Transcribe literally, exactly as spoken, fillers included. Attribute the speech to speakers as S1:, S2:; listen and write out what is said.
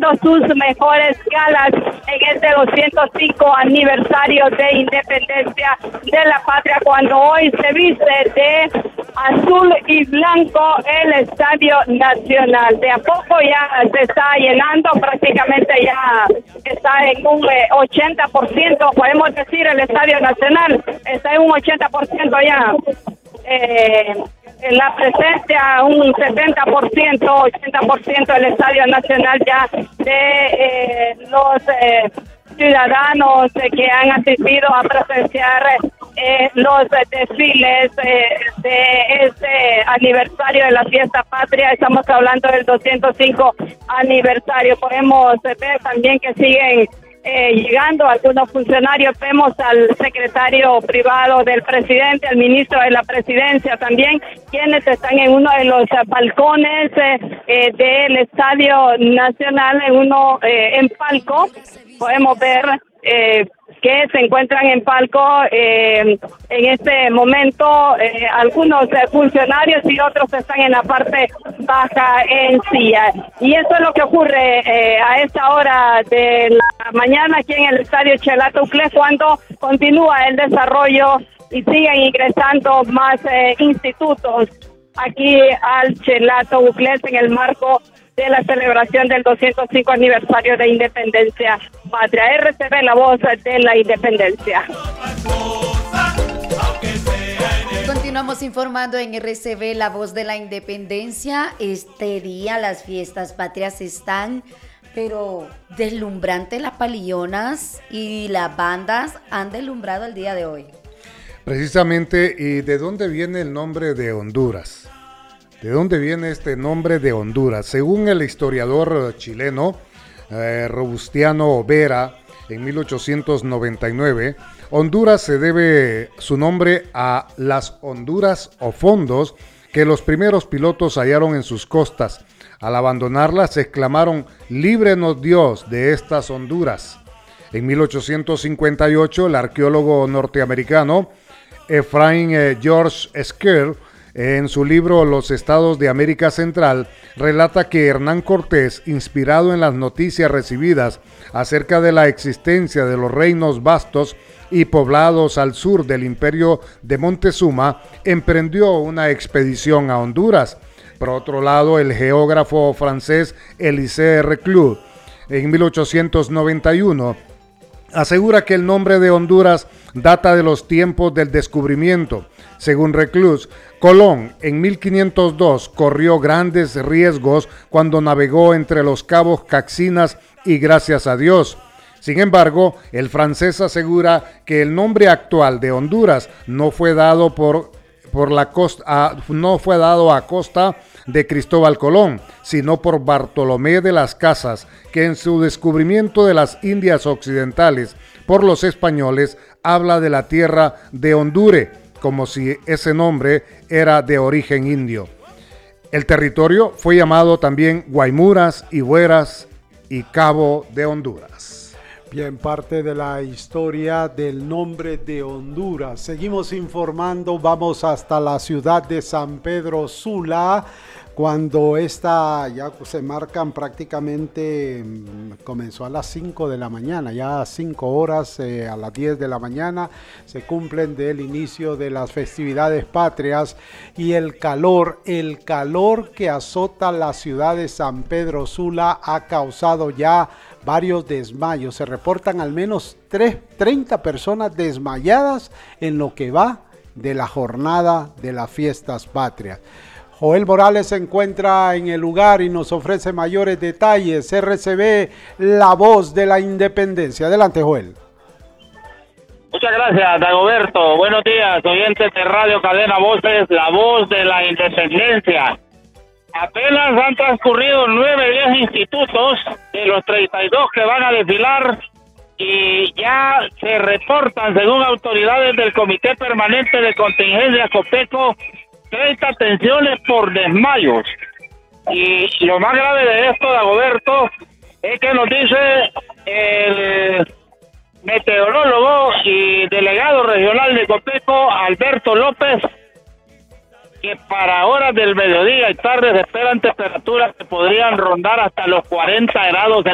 S1: haciendo sus mejores galas en este doscientos cinco aniversario de independencia de la patria, cuando hoy se viste de azul y blanco el Estadio Nacional. De a poco ya se está llenando, prácticamente ya está en un eh, ochenta por ciento, podemos decir, el Estadio Nacional está en un ochenta por ciento ya. Eh, en la presencia un setenta por ciento, ochenta por ciento del Estadio Nacional ya de eh, los eh, ciudadanos eh, que han asistido a presenciar eh, los eh, desfiles eh, de este aniversario de la fiesta patria. Estamos hablando del doscientos cinco aniversario. Podemos eh, ver también que siguen Eh, llegando algunos funcionarios. Vemos al secretario privado del presidente, al ministro de la presidencia también, quienes están en uno de los eh, balcones eh, eh, del Estadio Nacional, en uno eh, en palco. Podemos ver eh, que se encuentran en palco eh, en este momento eh, algunos eh, funcionarios y otros están en la parte baja en silla. Y eso es lo que ocurre eh, a esta hora de la mañana aquí en el Estadio Chelato Uclés, cuando continúa el desarrollo y siguen ingresando más eh, institutos aquí al Chelato Uclés en el marco de la celebración del doscientos cinco aniversario de Independencia Patria. R C B, la voz de la independencia.
S2: Continuamos informando en R C B, la voz de la independencia. Este día las fiestas patrias están, pero deslumbrantes. Las palillonas y las bandas han deslumbrado el día de hoy.
S3: Precisamente, ¿y de dónde viene el nombre de Honduras? ¿De dónde viene este nombre de Honduras? Según el historiador chileno eh, Robustiano Vera, en mil ochocientos noventa y nueve, Honduras se debe su nombre a las honduras o fondos que los primeros pilotos hallaron en sus costas. Al abandonarlas, exclamaron: "Líbrenos Dios de estas Honduras". En mil ochocientos cincuenta y ocho, el arqueólogo norteamericano Ephraim eh, George Esquer, en su libro Los Estados de América Central, relata que Hernán Cortés, inspirado en las noticias recibidas acerca de la existencia de los reinos vastos y poblados al sur del imperio de Montezuma, emprendió una expedición a Honduras. Por otro lado, el geógrafo francés Élisée Reclus, en mil ochocientos noventa y uno, asegura que el nombre de Honduras data de los tiempos del descubrimiento. Según Reclus, Colón en mil quinientos dos corrió grandes riesgos cuando navegó entre los cabos Caxinas y Gracias a Dios. Sin embargo, el francés asegura que el nombre actual de Honduras no fue dado por, por la costa, a, no fue dado a costa de Cristóbal Colón, sino por Bartolomé de las Casas, que en su descubrimiento de las Indias Occidentales por los españoles habla de la tierra de Hondure, como si ese nombre era de origen indio. El territorio fue llamado también Guaymuras, Higueras y Cabo de Honduras.
S4: Bien, parte de la historia del nombre de Honduras. Seguimos informando, vamos hasta la ciudad de San Pedro Sula, cuando esta ya se marcan prácticamente, comenzó a las cinco de la mañana, ya a cinco horas, eh, a las diez de la mañana, se cumplen del inicio de las festividades patrias, y el calor, el calor que azota la ciudad de San Pedro Sula ha causado ya varios desmayos. Se reportan al menos treinta personas desmayadas en lo que va de la jornada de las fiestas patrias. Joel Morales se encuentra en el lugar y nos ofrece mayores detalles. R C B, la voz de la independencia. Adelante, Joel.
S5: Muchas gracias, Dagoberto. Buenos días, oyentes de Radio Cadena Voces, la voz de la independencia. Apenas han transcurrido nueve, diez institutos de los treinta y dos que van a desfilar, y ya se reportan, según autoridades del Comité Permanente de Contingencia Copeco, treinta atenciones por desmayos. Y lo más grave de esto, Dagoberto, es que nos dice el meteorólogo y delegado regional de Copeco, Alberto López, que para horas del mediodía y tarde se esperan temperaturas que podrían rondar hasta los cuarenta grados en